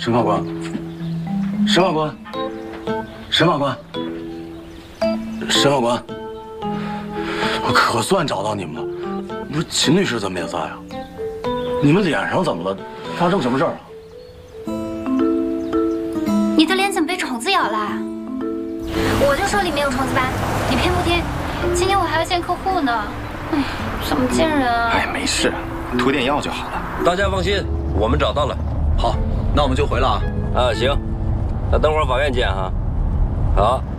沈法官，沈法官，沈法官，沈法官，我可算找到你们了。不是秦律师怎么也在啊？你们脸上怎么了？发生什么事儿了？ 你的脸怎么被虫子咬了？我就说里面有虫子吧，你偏不听。今天我还要见客户呢，哎，怎么见人啊？ 哎，没事，涂点药就好了。 大家放心，我们找到了。 好，那我们就回了啊。 啊，行，那等会儿法院见哈。好。